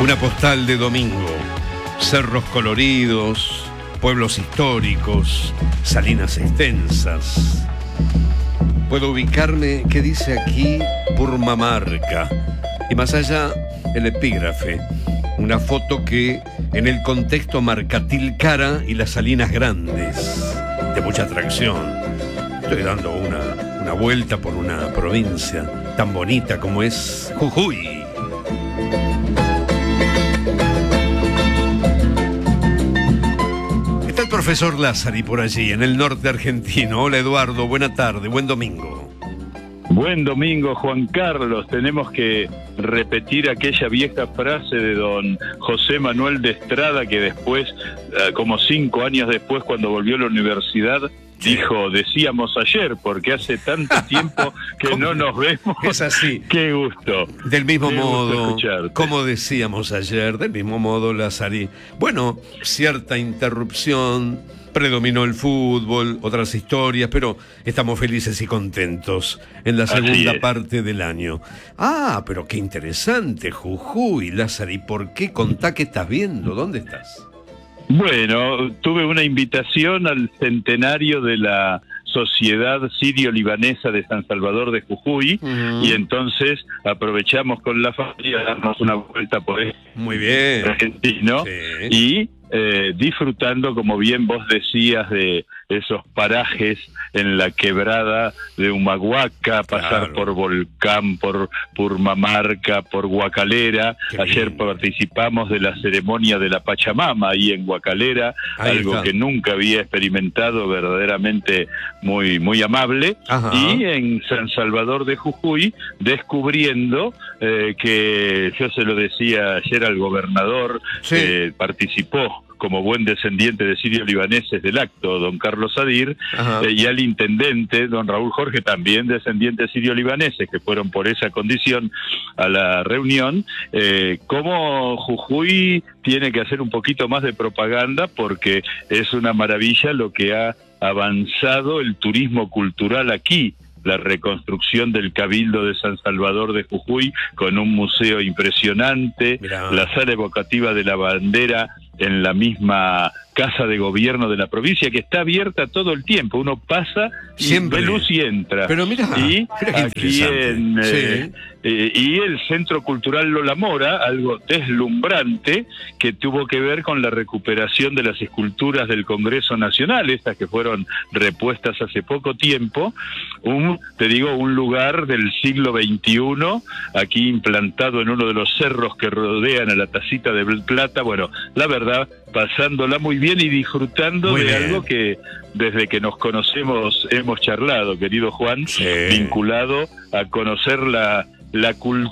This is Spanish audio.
Una postal de domingo, cerros coloridos, pueblos históricos, salinas extensas. Puedo ubicarme, ¿qué dice aquí? Purmamarca. Y más allá, el epígrafe. Una foto que en el contexto marca Tilcara y las Salinas Grandes. De mucha atracción. Estoy dando una vuelta por una provincia tan bonita como es Jujuy. Está el profesor Lázari por allí, en el norte argentino. Hola Eduardo, buena tarde, buen domingo. Buen domingo, Juan Carlos. Tenemos que repetir aquella vieja frase de don José Manuel de Estrada, que después, como 5 años después, cuando volvió a la universidad, dijo, decíamos ayer, porque hace tanto tiempo que no nos vemos. Es así. Qué gusto. Del mismo Qué modo, gusto como decíamos ayer, del mismo modo, Lázari. Bueno, cierta interrupción, predominó el fútbol, otras historias, pero estamos felices y contentos en la segunda parte del año. Ah, pero qué interesante, Jujuy, Lázari. ¿Por qué? Contá qué estás viendo, ¿dónde estás? Bueno, tuve una invitación al centenario de la Sociedad Sirio-Libanesa de San Salvador de Jujuy, y entonces aprovechamos con la familia a darnos una vuelta por Muy bien. argentino, y disfrutando, como bien vos decías, de esos parajes en la quebrada de Humahuaca, pasar por Volcán, por Purmamarca, por Guacalera. Ayer participamos de la ceremonia de la Pachamama ahí en Guacalera, algo que nunca había experimentado, verdaderamente muy amable. Y en San Salvador de Jujuy, descubriendo que yo se lo decía ayer al gobernador, participó como buen descendiente de sirio-libaneses del acto, don Carlos Sadir, y al intendente, don Raúl Jorge, también descendiente de sirio-libaneses, que fueron por esa condición a la reunión, cómo Jujuy tiene que hacer un poquito más de propaganda, porque es una maravilla lo que ha avanzado el turismo cultural aquí. La reconstrucción del Cabildo de San Salvador de Jujuy con un museo impresionante, la sala evocativa de la bandera en la misma casa de gobierno de la provincia, que está abierta todo el tiempo. Uno pasa y ve luz y entra. Pero mira, y aquí y el Centro Cultural Lola Mora, algo deslumbrante, que tuvo que ver con la recuperación de las esculturas del Congreso Nacional, estas que fueron repuestas hace poco tiempo. Un lugar del siglo XXI, aquí implantado en uno de los cerros que rodean a la Tacita de Plata. Bueno, la verdad, pasándola muy bien y disfrutando de algo que desde que nos conocemos hemos charlado, querido Juan, vinculado a conocer la cultura